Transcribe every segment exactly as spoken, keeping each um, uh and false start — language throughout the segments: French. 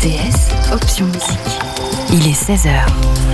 T S, option musique. Il est seize heures.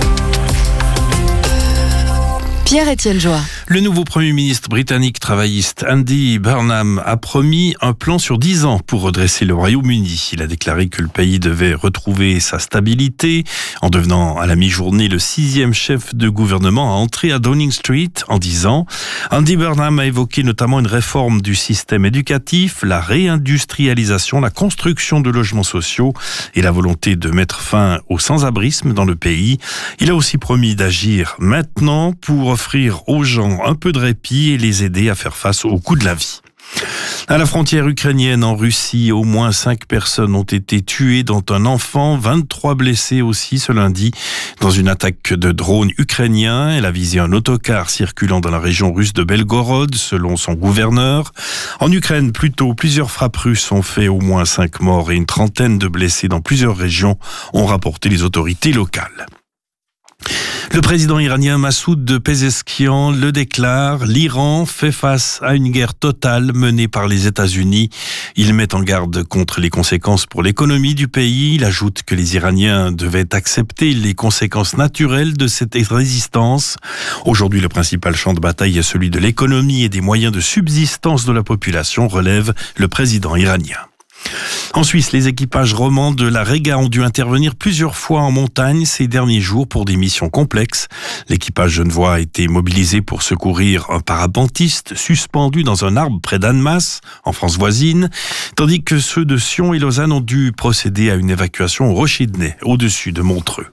Pierre-Étienne Joie. Le nouveau Premier ministre britannique travailliste Andy Burnham a promis un plan sur dix ans pour redresser le Royaume-Uni. Il a déclaré que le pays devait retrouver sa stabilité en devenant à la mi-journée le sixième chef de gouvernement à entrer à Downing Street en dix ans. Andy Burnham a évoqué notamment une réforme du système éducatif, la réindustrialisation, la construction de logements sociaux et la volonté de mettre fin au sans-abrisme dans le pays. Il a aussi promis d'agir maintenant pour offrir aux gens un peu de répit et les aider à faire face aux coûts de la vie. À la frontière ukrainienne en Russie, au moins cinq personnes ont été tuées, dont un enfant, vingt-trois blessés aussi ce lundi dans une attaque de drone ukrainien. Elle a visé un autocar circulant dans la région russe de Belgorod, selon son gouverneur. En Ukraine, plus tôt, plusieurs frappes russes ont fait au moins cinq morts et une trentaine de blessés dans plusieurs régions, ont rapporté les autorités locales. Le président iranien Massoud Pezeshkian le déclare, l'Iran fait face à une guerre totale menée par les États-Unis. Il met en garde contre les conséquences pour l'économie du pays. Il ajoute que les Iraniens devaient accepter les conséquences naturelles de cette résistance. Aujourd'hui, le principal champ de bataille est celui de l'économie et des moyens de subsistance de la population, relève le président iranien. En Suisse, les équipages romans de la Rega ont dû intervenir plusieurs fois en montagne ces derniers jours pour des missions complexes. L'équipage genevois a été mobilisé pour secourir un parapentiste suspendu dans un arbre près d'Annemasse, en France voisine, tandis que ceux de Sion et Lausanne ont dû procéder à une évacuation au Rocher de Naye, au-dessus de Montreux.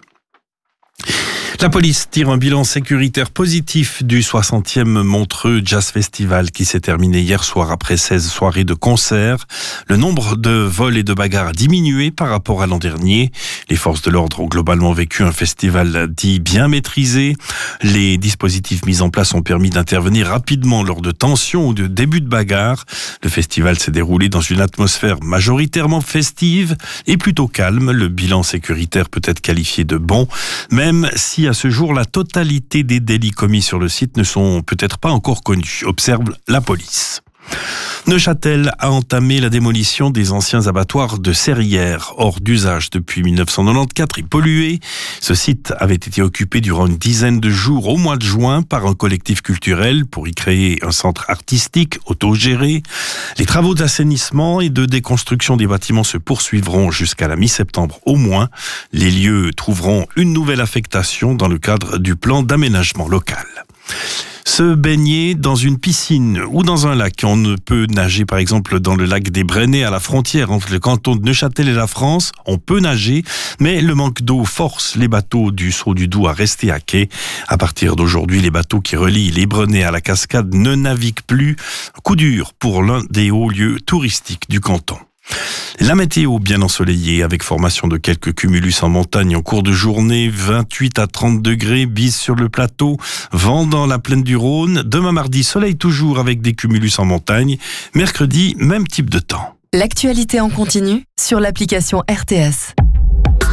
La police tire un bilan sécuritaire positif du soixantième Montreux Jazz Festival qui s'est terminé hier soir après seize soirées de concerts. Le nombre de vols et de bagarres a diminué par rapport à l'an dernier. Les forces de l'ordre ont globalement vécu un festival dit bien maîtrisé. Les dispositifs mis en place ont permis d'intervenir rapidement lors de tensions ou de débuts de bagarres. Le festival s'est déroulé dans une atmosphère majoritairement festive et plutôt calme. Le bilan sécuritaire peut être qualifié de bon, même si à ce jour, la totalité des délits commis sur le site ne sont peut-être pas encore connus, observe la police. Neuchâtel a entamé la démolition des anciens abattoirs de Serrières, hors d'usage depuis dix-neuf cent quatre-vingt-quatorze et pollués. Ce site avait été occupé durant une dizaine de jours au mois de juin par un collectif culturel pour y créer un centre artistique autogéré. Les travaux d'assainissement et de déconstruction des bâtiments se poursuivront jusqu'à la mi-septembre au moins. Les lieux trouveront une nouvelle affectation dans le cadre du plan d'aménagement local. Se baigner dans une piscine ou dans un lac. On ne peut nager par exemple dans le lac des Brenets à la frontière entre le canton de Neuchâtel et la France. On peut nager, mais le manque d'eau force les bateaux du Sceau du Doubs à rester à quai. À partir d'aujourd'hui, les bateaux qui relient les Brenets à la cascade ne naviguent plus. Coup dur pour l'un des hauts lieux touristiques du canton. La météo bien ensoleillée avec formation de quelques cumulus en montagne en cours de journée, vingt-huit à trente degrés, bise sur le plateau, vent dans la plaine du Rhône. Demain mardi, soleil toujours avec des cumulus en montagne. Mercredi, même type de temps. L'actualité en continu sur l'application R T S.